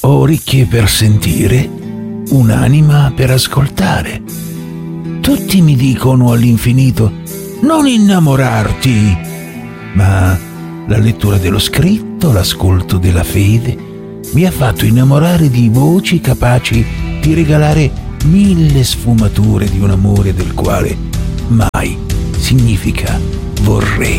orecchie per sentire, un'anima per ascoltare. Tutti mi dicono all'infinito: non innamorarti, ma la lettura dello scritto, l'ascolto della fede mi ha fatto innamorare di voci capaci di regalare 1000 sfumature di un amore del quale mai significa vorrei.